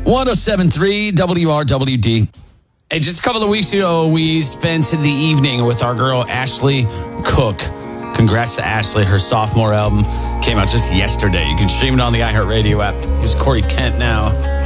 107.3 WRWD. Hey, just a couple of weeks ago, we spent the evening with our girl, Ashley Cook. Congrats to Ashley. Her sophomore album came out just yesterday. You can stream it on the iHeartRadio app. Here's Corey Kent now.